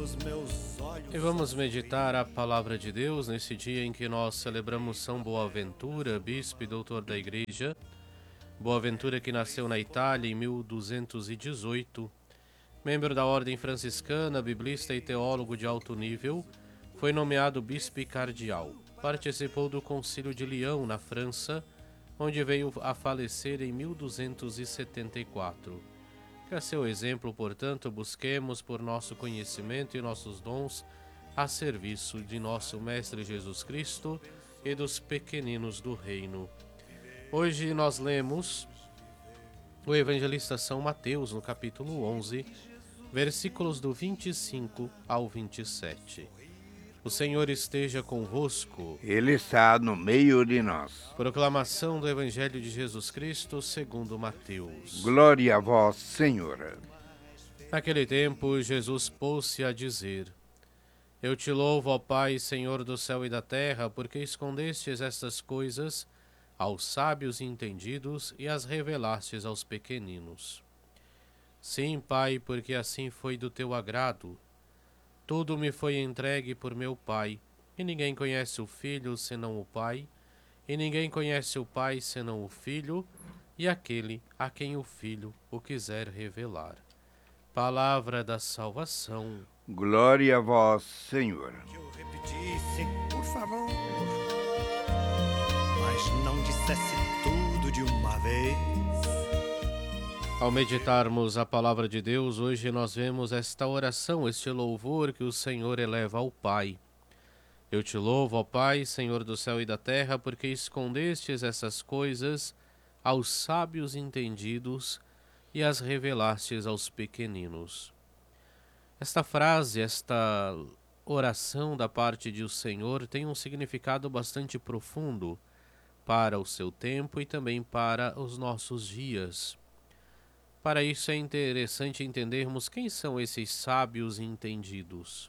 E vamos meditar a palavra de Deus nesse dia em que nós celebramos São Boaventura, bispo e doutor da Igreja. Boaventura, que nasceu na Itália em 1218, membro da Ordem Franciscana, biblista e teólogo de alto nível, foi nomeado bispo e cardeal. Participou do Concílio de Lyon, na França, onde veio a falecer em 1274. Que a seu exemplo, portanto, busquemos por nosso conhecimento e nossos dons a serviço de nosso Mestre Jesus Cristo e dos pequeninos do reino. Hoje nós lemos o evangelista São Mateus, no capítulo 11, versículos do 25 ao 27. O Senhor esteja convosco. Ele está no meio de nós. Proclamação do Evangelho de Jesus Cristo segundo Mateus. Glória a vós, Senhor. Naquele tempo, Jesus pôs-se a dizer: Eu te louvo, ó Pai, Senhor do céu e da terra, porque escondestes estas coisas aos sábios e entendidos e as revelastes aos pequeninos. Sim, Pai, porque assim foi do teu agrado. Tudo me foi entregue por meu Pai, e ninguém conhece o Filho senão o Pai, e ninguém conhece o Pai senão o Filho, e aquele a quem o Filho o quiser revelar. Palavra da salvação. Glória a vós, Senhor. Que eu repetisse, por favor, mas não dissesse tudo de uma vez. Ao meditarmos a palavra de Deus, hoje nós vemos esta oração, este louvor que o Senhor eleva ao Pai. Eu te louvo, ó Pai, Senhor do céu e da terra, porque escondestes essas coisas aos sábios entendidos e as revelastes aos pequeninos. Esta frase, esta oração da parte do Senhor tem um significado bastante profundo para o seu tempo e também para os nossos dias. Para isso é interessante entendermos quem são esses sábios entendidos.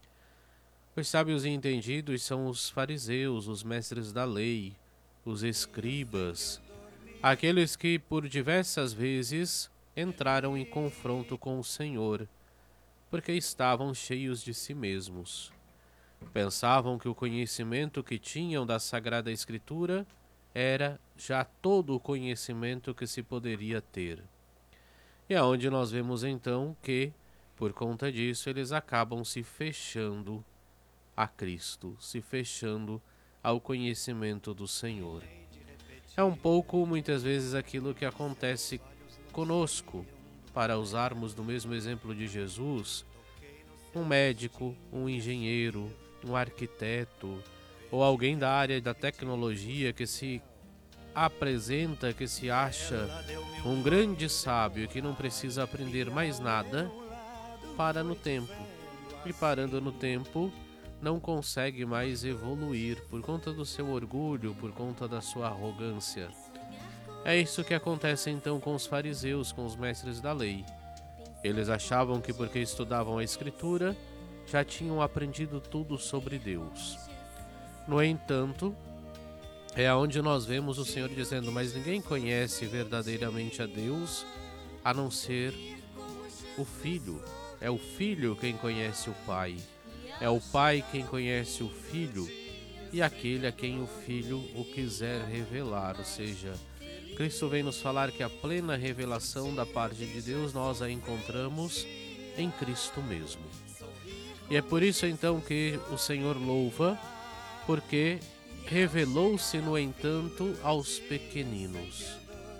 Os sábios entendidos são os fariseus, os mestres da lei, os escribas, aqueles que por diversas vezes entraram em confronto com o Senhor, porque estavam cheios de si mesmos. Pensavam que o conhecimento que tinham da Sagrada Escritura era já todo o conhecimento que se poderia ter. E é onde nós vemos então que, por conta disso, eles acabam se fechando a Cristo, se fechando ao conhecimento do Senhor. É um pouco, muitas vezes, aquilo que acontece conosco. Para usarmos do mesmo exemplo de Jesus, um médico, um engenheiro, um arquiteto ou alguém da área da tecnologia que se apresenta, que se acha um grande sábio que não precisa aprender mais nada, para no tempo. E parando no tempo, não consegue mais evoluir por conta do seu orgulho, por conta da sua arrogância. É isso que acontece então com os fariseus, com os mestres da lei. Eles achavam que porque estudavam a Escritura, já tinham aprendido tudo sobre Deus. No entanto, é onde nós vemos o Senhor dizendo: mas ninguém conhece verdadeiramente a Deus, a não ser o Filho. É o Filho quem conhece o Pai. É o Pai quem conhece o Filho e aquele a quem o Filho o quiser revelar. Ou seja, Cristo vem nos falar que a plena revelação da parte de Deus nós a encontramos em Cristo mesmo. E é por isso então que o Senhor louva, porque revelou-se, no entanto, aos pequeninos.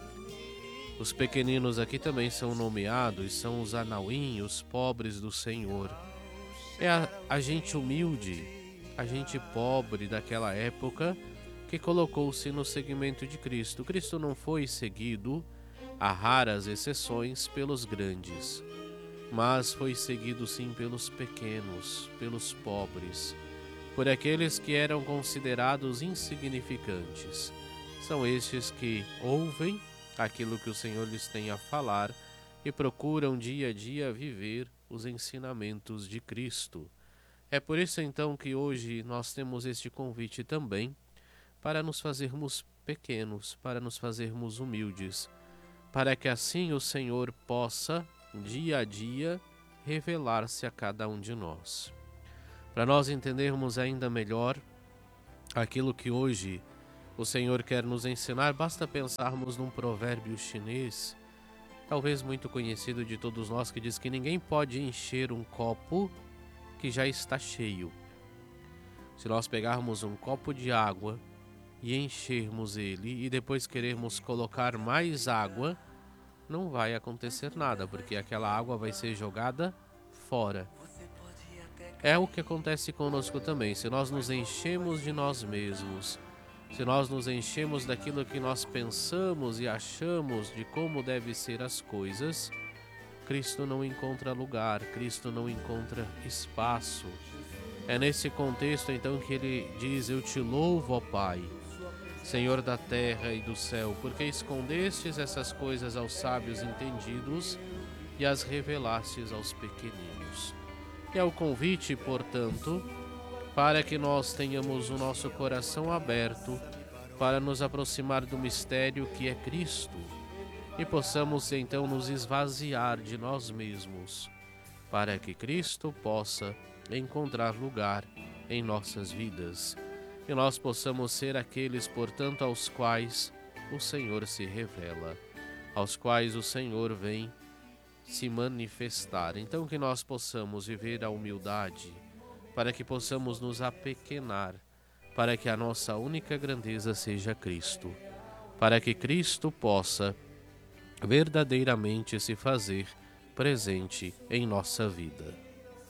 Os pequeninos aqui também são nomeados, são os anauim, os pobres do Senhor. É a gente humilde, a gente pobre daquela época que colocou-se no seguimento de Cristo. Cristo não foi seguido, a raras exceções, pelos grandes, mas foi seguido sim pelos pequenos, pelos pobres, por aqueles que eram considerados insignificantes. São estes que ouvem aquilo que o Senhor lhes tem a falar e procuram dia a dia viver os ensinamentos de Cristo. É por isso então que hoje nós temos este convite também para nos fazermos pequenos, para nos fazermos humildes, para que assim o Senhor possa, dia a dia, revelar-se a cada um de nós. Para nós entendermos ainda melhor aquilo que hoje o Senhor quer nos ensinar, basta pensarmos num provérbio chinês, talvez muito conhecido de todos nós, que diz que ninguém pode encher um copo que já está cheio. Se nós pegarmos um copo de água e enchermos ele e depois querermos colocar mais água, não vai acontecer nada, porque aquela água vai ser jogada fora. É o que acontece conosco também. Se nós nos enchemos de nós mesmos, se nós nos enchemos daquilo que nós pensamos e achamos de como devem ser as coisas, Cristo não encontra lugar, Cristo não encontra espaço. É nesse contexto então que ele diz: eu te louvo, ó Pai, Senhor da terra e do céu, porque escondestes essas coisas aos sábios entendidos e as revelastes aos pequeninos. E é o convite, portanto, para que nós tenhamos o nosso coração aberto para nos aproximar do mistério que é Cristo e possamos então nos esvaziar de nós mesmos, para que Cristo possa encontrar lugar em nossas vidas e nós possamos ser aqueles, portanto, aos quais o Senhor se revela, aos quais o Senhor vem se manifestar. Então que nós possamos viver a humildade, para que possamos nos apequenar, para que a nossa única grandeza seja Cristo, para que Cristo possa verdadeiramente se fazer presente em nossa vida.